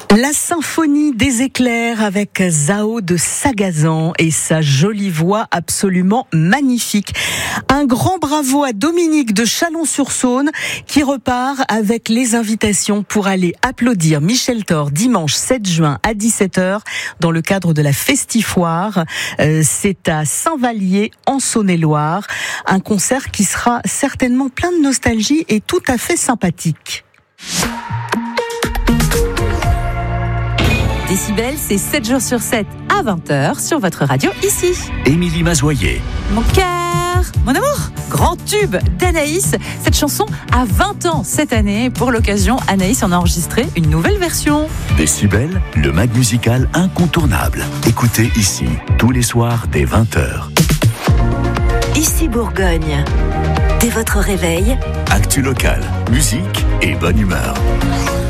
La symphonie des éclairs avec Zao de Sagazan et sa jolie voix absolument magnifique. Un grand bravo à Dominique de Chalon-sur-Saône qui repart avec les invitations pour aller applaudir Michel Thor dimanche 7 juin à 17h dans le cadre de la Festifoire. C'est à Saint-Vallier en Saône-et-Loire. Un concert qui sera certainement plein de nostalgie et tout à fait sympathique. Décibel, c'est 7 jours sur 7 à 20h sur votre radio ici. Émilie Mazoyer. Mon cœur, mon amour, grand tube d'Anaïs. Cette chanson a 20 ans cette année. Pour l'occasion, Anaïs en a enregistré une nouvelle version. Décibel, le mag musical incontournable. Écoutez ici, tous les soirs dès 20h. Ici Bourgogne. Dès votre réveil, Actu local, musique et bonne humeur.